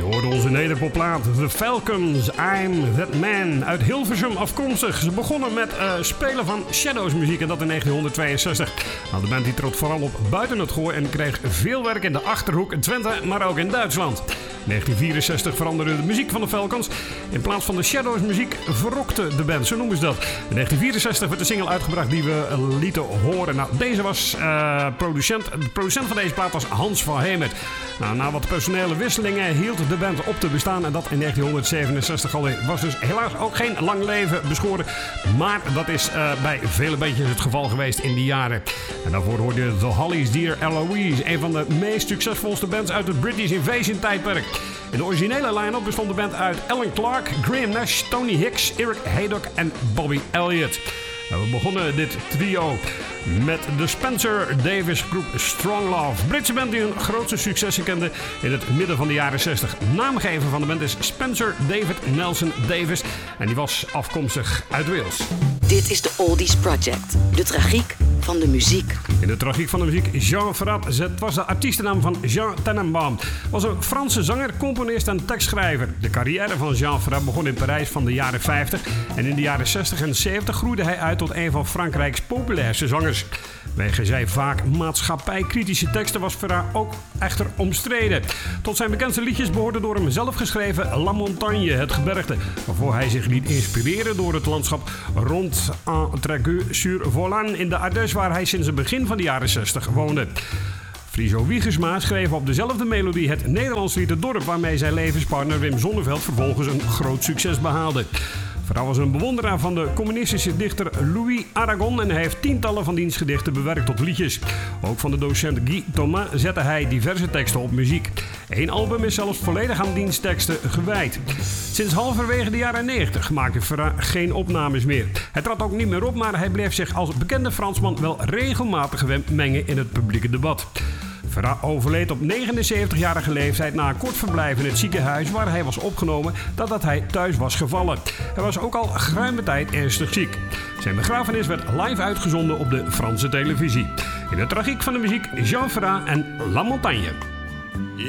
hoorde onze nederpopplaat The Falcons, I'm That Man, uit Hilversum afkomstig. Ze begonnen met spelen van Shadows muziek en dat in 1962. Nou, de band die trad vooral op buiten het Gooi en kreeg veel werk in de Achterhoek, Twente, maar ook in Duitsland. In 1964 veranderde de muziek van de Falcons. In plaats van de Shadows muziek verrokte de band, zo noemen ze dat. In 1964 werd de single uitgebracht die we lieten horen. Nou, deze was producent. De producent van deze plaat was Hans van Hemert. Nou, na wat personele wisselingen hield de band op te bestaan. En dat in 1967 alweer. Was dus helaas ook geen lang leven beschoren. Maar dat is bij vele bandjes het geval geweest in die jaren. En daarvoor hoorde je The Hollies, Dear Eloise. Een van de meest succesvolste bands uit het British Invasion tijdperk. In de originele line-up bestond de band uit Alan Clark, Graham Nash, Tony Hicks, Eric Haydock en Bobby Elliott. En we begonnen dit trio met de Spencer Davis groep Strong Love. Britse band die hun grootste successen kende in het midden van de jaren 60. Naamgever van de band is Spencer David Nelson Davis. En die was afkomstig uit Wales. Dit is de Oldies Project. De tragiek van de muziek. In de tragiek van de muziek, Jean Ferrat. Het was de artiestennaam van Jean Tenenbaum. Was een Franse zanger, componist en tekstschrijver. De carrière van Jean Ferrat begon in Parijs van de jaren 50. En in de jaren 60 en 70 groeide hij uit tot een van Frankrijks populairste zangers. Wegens zijn vaak maatschappijkritische teksten was Ferrat ook echter omstreden. Tot zijn bekendste liedjes behoorde door hem zelf geschreven La Montagne, het gebergte, waarvoor hij zich liet inspireren door het landschap rond Entraigu-sur-Volan in de Ardèche, waar hij sinds het begin van de jaren 60 woonde. Friso Wiegersma schreef op dezelfde melodie het Nederlands lied Het Dorp, waarmee zijn levenspartner Wim Sonneveld vervolgens een groot succes behaalde. Ferrat was een bewonderaar van de communistische dichter Louis Aragon en hij heeft tientallen van diens gedichten bewerkt tot liedjes. Ook van de docent Guy Thomas zette hij diverse teksten op muziek. Eén album is zelfs volledig aan diens teksten gewijd. Sinds halverwege de jaren 90 maakte Ferrat geen opnames meer. Hij trad ook niet meer op, maar hij bleef zich als bekende Fransman wel regelmatig mengen in het publieke debat. Ferrat overleed op 79-jarige leeftijd na een kort verblijf in het ziekenhuis waar hij was opgenomen nadat hij thuis was gevallen. Hij was ook al geruime tijd ernstig ziek. Zijn begrafenis werd live uitgezonden op de Franse televisie. In de tragiek van de muziek, Jean Ferrat en La Montagne.